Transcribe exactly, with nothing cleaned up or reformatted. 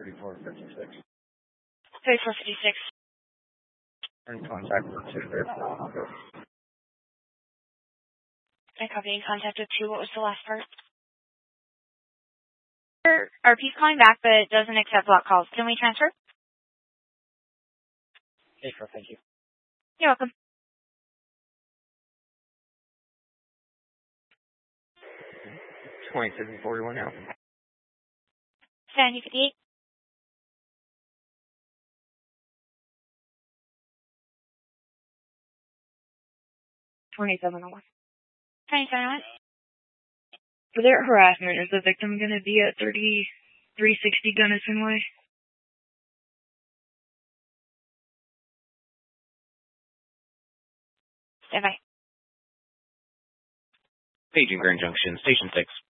thirty-four fifty-six. thirty-four fifty-six. In contact with two. I copy in contact with two. What was the last part? R P's calling back, but doesn't accept block calls. Can we transfer? Okay, sure, thank you. You're welcome. twenty-seven forty-one now. seventy fifty-eight. twenty-seven oh one. twenty-seven oh one. For their harassment, is the victim going to be at thirty-three sixty Gunnison Way? Stand by. Paging Grand Junction, Station six.